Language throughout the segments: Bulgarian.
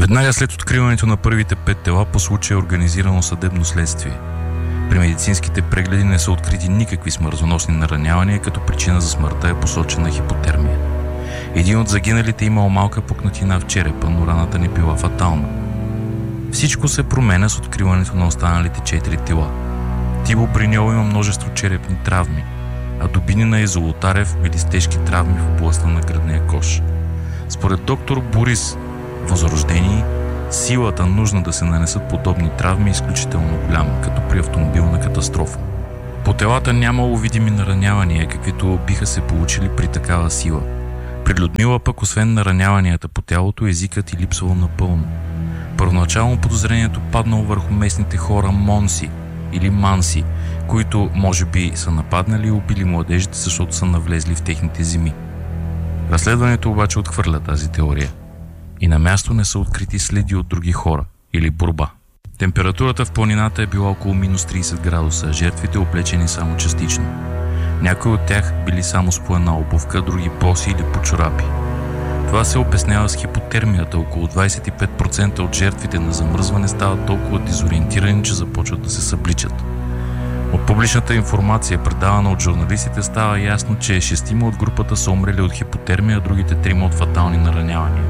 Веднага след откриването на първите 5 тела по случая е организирано съдебно следствие. При медицинските прегледи не са открити никакви смъртоносни наранявания, като причина за смъртта е посочена хипотермия. Един от загиналите имал малка пукнатина в черепа, но раната не била фатална. Всичко се променя с откриването на останалите 4 тела. Тибо Бриньол има множество черепни травми, а Дубинина и Золотарев били с тежки травми в областта на гръдния кош. Според доктор Борис Възрождени, силата нужна да се нанесат подобни травми е изключително голяма, като при автомобилна катастрофа. По телата нямало видими наранявания, каквито биха се получили при такава сила. При Людмила пък, освен нараняванията по тялото, езикът и липсвал напълно. Първоначално подозрението паднало върху местните хора Монси или Манси, които може би са нападнали и убили младежите, защото са навлезли в техните земи. Разследването обаче отхвърля тази теория. И на място не са открити следи от други хора или борба. Температурата в планината е била около минус 30 градуса, жертвите облечени само частично. Някои от тях били само с по една обувка, други боси или по чорапи. Това се обяснява с хипотермията. Около 25% от жертвите на замръзване стават толкова дезориентирани, че започват да се събличат. От публичната информация, предавана от журналистите, става ясно, че 6 от групата са умрели от хипотермия, а другите 3 от фатални наранявания.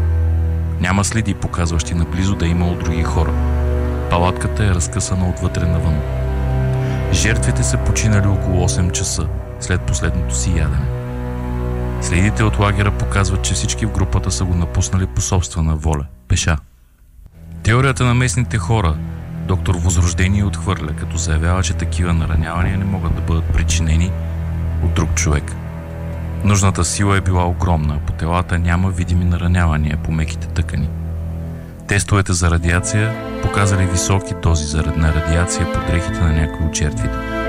Няма следи, показващи наблизо да е имало други хора. Палатката е разкъсана отвътре навън. Жертвите са починали около 8 часа след последното си ядене. Следите от лагера показват, че всички в групата са го напуснали по собствена воля, пеша. Теорията на местните хора доктор Възрождение отхвърля, като заявява, че такива наранявания не могат да бъдат причинени от друг човек. Нужната сила е била огромна, по телата няма видими наранявания по меките тъкани. Тестовете за радиация показали високи дози на радиация по дрехите на някои от жертвите.